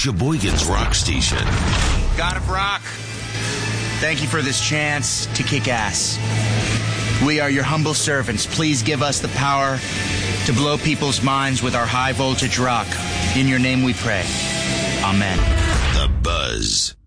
Sheboygan's Rock Station. God of Rock, thank you for this chance to kick ass. We are your humble servants. Please give us the power to blow people's minds with our high voltage rock. In your name we pray. Amen. The Buzz.